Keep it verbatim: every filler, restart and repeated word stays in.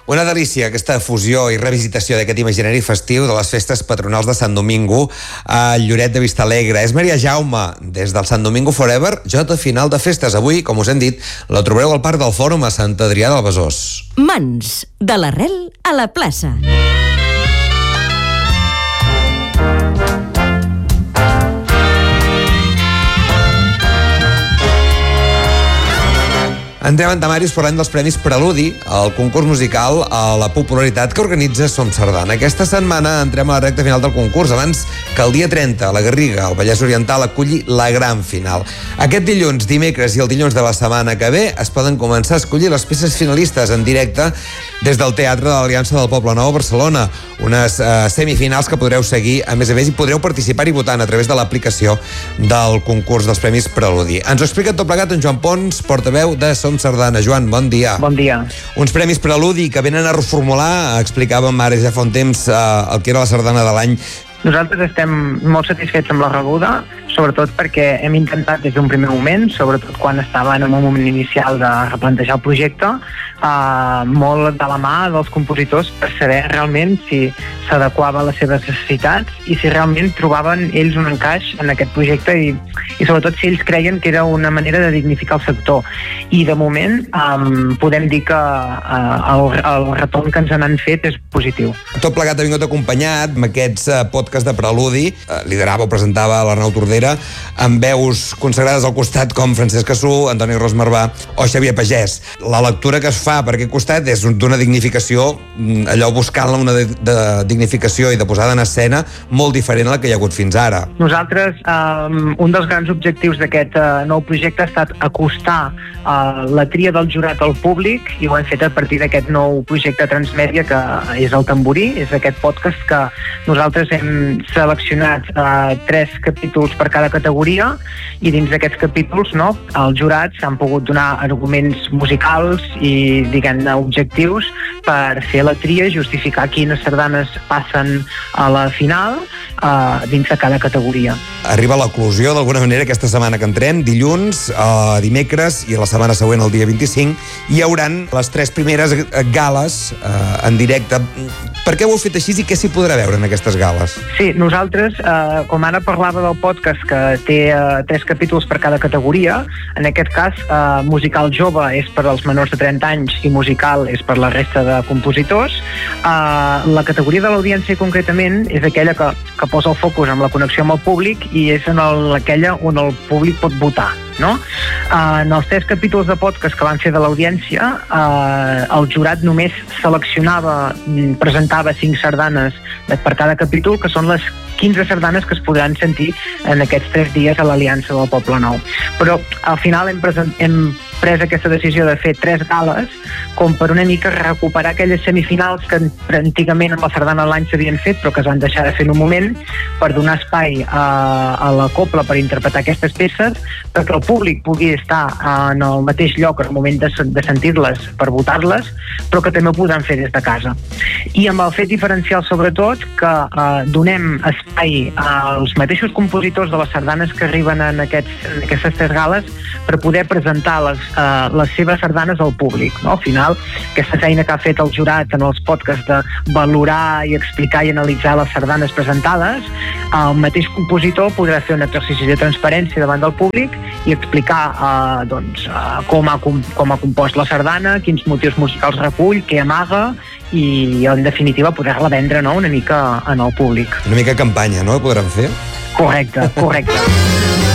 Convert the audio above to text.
Una delícia, aquesta fusió i revisitació d'aquest imaginari festiu de les festes patronals de Sant Domingo a Lloret de Vistalegre. És Maria Jaume, des del Sant Domingo Forever, jota final de festes. Avui, com us hem dit, la trobareu al Parc del Fòrum a Sant Adrià del Besòs. Mans, de l'arrel a la plaça. Entrem en temari, us parlem dels Premis Preludi, el concurs musical a la popularitat que organitza Som Sardana. Aquesta setmana entrem a la recta final del concurs, abans que el dia trenta, la Garriga, al Vallès Oriental, aculli la gran final. Aquest dilluns, dimecres i el dilluns de la setmana que ve es poden començar a escollir les peces finalistes en directe des del Teatre de l'Aliança del Poble Nou a Barcelona. Unes eh, semifinals que podreu seguir, a més a més, i podreu participar-hi votant a través de l'aplicació del concurs dels Premis Preludi. Ens ho explica tot plegat en Joan Pons, portaveu de Som Sardana. Joan, bon dia. Bon dia. Uns Premis Preludi que venen a reformular, explicàvem ara ja fa un temps, eh, el que era la sardana de l'any. Nosaltres estem molt satisfets amb la rebuda, sobretot perquè hem intentat des d'un primer moment, sobretot quan estava en un moment inicial de replantejar el projecte, eh, molt de la mà dels compositors per saber realment si s'adequava a les seves necessitats i si realment trobaven ells un encaix en aquest projecte i, i sobretot si ells creien que era una manera de dignificar el sector. I de moment eh, podem dir que eh, el, el retorn que ens han fet és positiu. Tot plegat ha vingut acompanyat amb aquests eh, podcasts de Preludi, eh, liderava o presentava l'Arnau Tordera, amb veus consagrades al costat com Francesc Cassú, Antoni Ros Marvà o Xavier Pagès. La lectura que es fa per aquest costat és d'una dignificació, allò buscant-la una de, de dignificació i de posada en escena molt diferent a la que hi ha hagut fins ara. Nosaltres, eh, un dels grans objectius d'aquest eh, nou projecte ha estat acostar eh, la tria del jurat al públic i ho hem fet a partir d'aquest nou projecte transmèdia que és el Tamborí, és aquest podcast que nosaltres hem seleccionat eh, tres capítols per cada categoria i dins d'aquests capítols, no, els jurats han pogut donar arguments musicals i, diguem-ne, objectius per fer la tria, justificar quines sardanes passen a la final eh, dins de cada categoria. Arriba l'eclosió, d'alguna manera, aquesta setmana que entrem, dilluns, eh, dimecres i la setmana següent, el dia vint-i-cinc, hi hauran les tres primeres gales eh, en directe. Per què ho heu fet així i què s'hi podrà veure en aquestes gales? Sí, nosaltres, eh, com ara parlava del podcast que té eh, tres capítols per cada categoria, en aquest cas, eh, musical jove és per als menors de trenta anys i musical és per la resta de compositors. Eh, la categoria de l'audiència, concretament, és aquella que, que posa el focus amb la connexió amb el públic i és en el, aquella on el públic pot votar, no? Uh, en els tres capítols de podcast que van fer de l'audiència, uh, el jurat només seleccionava, presentava cinc sardanes per cada capítol, que són les quinze sardanes que es podran sentir en aquests tres dies a l'Aliança del Poble Nou. Però al final hem, present, hem pres aquesta decisió de fer tres gales com per una mica recuperar aquelles semifinals que antigament amb la sardana de l'any s'havien fet però que es van deixar de fer en un moment per donar espai a, a la cobla per interpretar aquestes peces, perquè el públic pugui estar en el mateix lloc en el moment de, de sentir-les per votar-les, però que també ho podran fer des de casa. I amb el fet diferencial sobretot que eh, donem espai als mateixos compositors de les sardanes que arriben en, aquests, en aquestes tres gales per poder presentar les, eh, les seves sardanes al públic, no? Al final, aquesta feina que ha fet el jurat en els podcasts de valorar i explicar i analitzar les sardanes presentades, el mateix compositor podrà fer un exercici de transparència davant del públic i explicar eh, doncs, eh, com, ha, com ha compost la sardana, quins motius musicals recull, què amaga i, en definitiva, poder-la vendre, no?, una mica en el públic. Una mica campanya, no?, podran fer? Correcte, correcte.